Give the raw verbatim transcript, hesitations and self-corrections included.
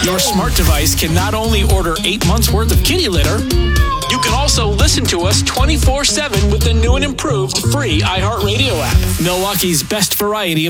Your smart device can not only order eight months worth of kitty litter, you can also listen to us twenty-four seven with the new and improved free iHeartRadio app. Milwaukee's best variety of